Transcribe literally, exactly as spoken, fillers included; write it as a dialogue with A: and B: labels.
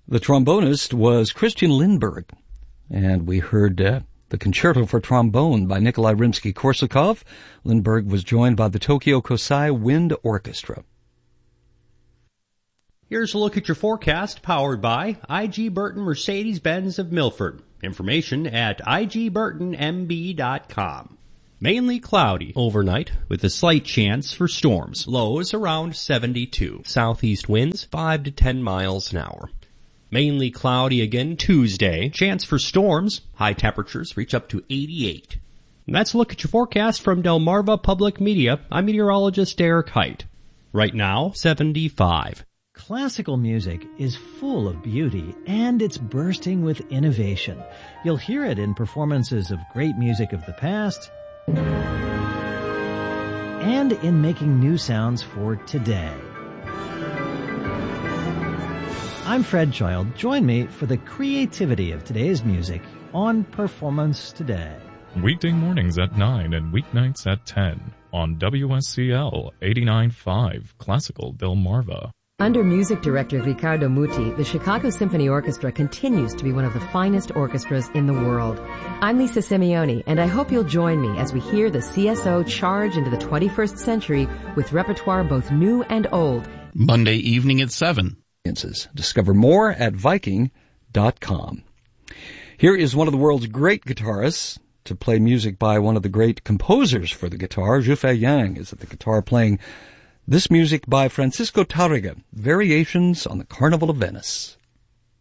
A: The trombonist was Christian Lindberg, and we heard uh, the Concerto for Trombone by Nikolai Rimsky-Korsakov. Lindberg was joined by the Tokyo Kosai Wind Orchestra.
B: Here's a look at your forecast, powered by I G Burton Mercedes-Benz of Milford. Information at I G Burton M B dot com. Mainly cloudy overnight with a slight chance for storms. Lows around seventy-two. Southeast winds five to ten miles an hour. Mainly cloudy again Tuesday. Chance for storms. High temperatures reach up to eighty-eight. And that's a look at your forecast from Delmarva Public Media. I'm meteorologist Derek Height. Right now, seventy-five.
C: Classical music is full of beauty, and it's bursting with innovation. You'll hear it in performances of great music of the past and in making new sounds for today. I'm Fred Child. Join me for the creativity of today's music on Performance Today.
D: Weekday mornings at nine and weeknights at ten on W S C L eighty-nine point five Classical Delmarva.
E: Under music director Riccardo Muti, the Chicago Symphony Orchestra continues to be one of the finest orchestras in the world. I'm Lisa Simeone, and I hope you'll join me as we hear the C S O charge into the twenty-first century with repertoire both new and old.
F: Monday evening at seven.
A: Discover more at Viking dot com. Here is one of the world's great guitarists to play music by one of the great composers for the guitar. Zhufei Yang is at the guitar playing this music by Francisco Tárrega, Variations on the Carnival of Venice.